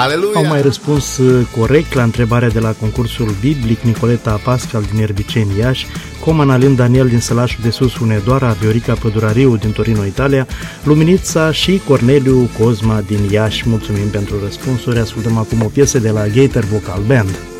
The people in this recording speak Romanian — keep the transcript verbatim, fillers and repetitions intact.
Aleluia! Au mai răspuns corect la întrebarea de la concursul biblic Nicoleta Pascal din Erbiceni, Iași, Coman Alin Daniel din Sălașul de Sus, Hunedoara, Viorica Pădurariu din Torino, Italia, Luminița și Corneliu Cosma din Iași. Mulțumim pentru răspunsuri. Ascultăm acum o piesă de la Gator Vocal Band.